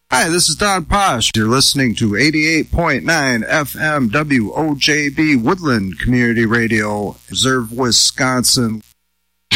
Hi, this is Don Posh. You're listening to 88.9 FM WOJB Woodland Community Radio, Reserve, Wisconsin.